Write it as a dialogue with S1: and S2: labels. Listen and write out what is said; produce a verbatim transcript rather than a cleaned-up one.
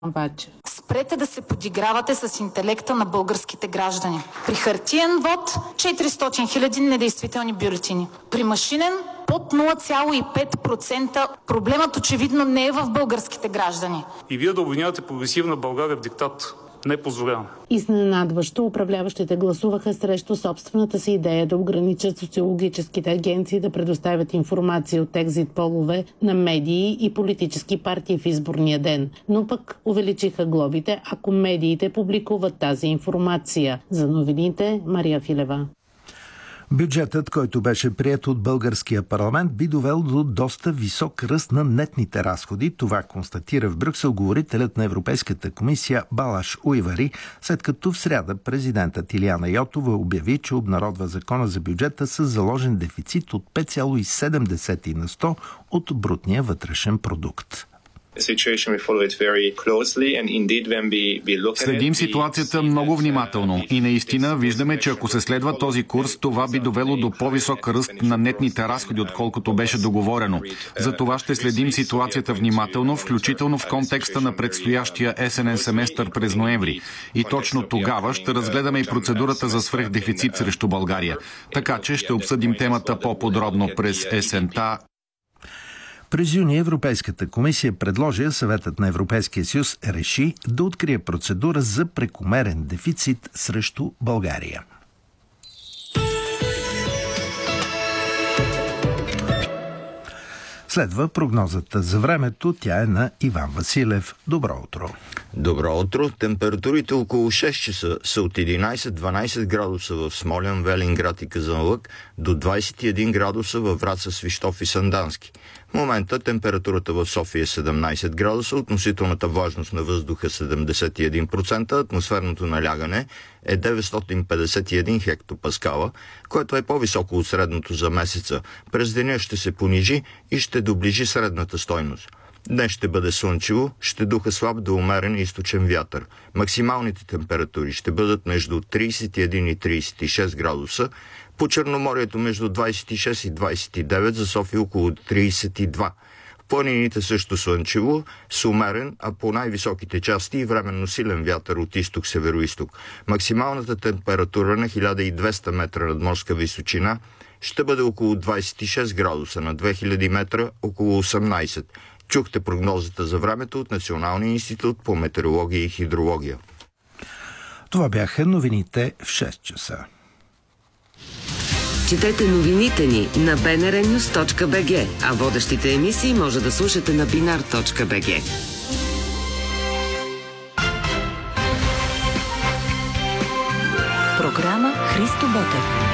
S1: Вачев.
S2: Спрете да се подигравате с интелекта на българските граждани. При хартиен вод четиристотин хиляди недействителни бюлетини. При машинен под нула цяло и пет процента. Проблемът очевидно не е в българските граждани.
S3: И вие да обвинявате прогресивна България в диктат. Не позволявам.
S1: Изненадващо управляващите гласуваха срещу собствената си идея да ограничат социологическите агенции да предоставят информация от екзит полове на медии и политически партии в изборния ден. Но пък увеличиха глобите, ако медиите публикуват тази информация. За новините Мария Филева.
S4: Бюджетът, който беше приет от българския парламент, би довел до доста висок ръст на нетните разходи. Това констатира в Брюксел говорителят на Европейската комисия Балаш Уйвари, след като в сряда президентът Илияна Йотова обяви, че обнародва закона за бюджета с заложен дефицит от пет цяло и седем на сто от брутния вътрешен продукт.
S5: Следим ситуацията много внимателно и наистина виждаме, че ако се следва този курс, това би довело до по-висок ръст на нетните разходи, отколкото беше договорено. За това ще следим ситуацията внимателно, включително в контекста на предстоящия есенен семестър през ноември. И точно тогава ще разгледаме и процедурата за свръхдефицит срещу България. Така че ще обсъдим темата по-подробно през есента.
S4: През юни Европейската комисия предложи, Съветът на Европейския съюз реши да открие процедура за прекомерен дефицит срещу България. Следва прогнозата за времето. Тя е на Иван Василев. Добро утро.
S6: Добро утро. Температурите около шест часа са от единайсет до дванайсет градуса в Смолян, Велинград и Казанлък, до двайсет и един градуса във Враца, Свищов и Сандански. В момента температурата в София е седемнайсет градуса, относителната влажност на въздуха седемдесет и един процента, атмосферното налягане е деветстотин петдесет и един хектопаскала, което е по-високо от средното за месеца. През деня ще се понижи и ще доближи средната стойност. Днес ще бъде слънчево, ще духа слаб до умерен източен вятър. Максималните температури ще бъдат между трийсет и един и трийсет и шест градуса, по Черноморието между двайсет и шест и двайсет и девет, за София около трийсет и два. В планините също слънчево, с умерен, а по най-високите части и временно силен вятър от изток-североизток. Максималната температура на хиляда и двеста метра над морска височина ще бъде около двайсет и шест градуса, на две хиляди метра около осемнайсет. Чухте прогнозата за времето от Националния институт по метеорология и хидрология.
S4: Това бяха новините в шест часа.
S7: Четете новините ни на би ен ар нюз точка би джи, а водещите емисии може да слушате на бинар точка би джи.
S8: Програма Христо Ботев.